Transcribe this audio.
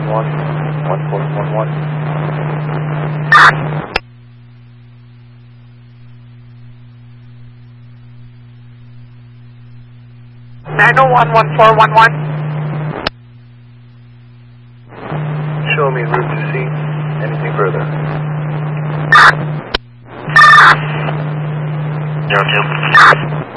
1411. Manual 11411. Show me route to C. Anything further?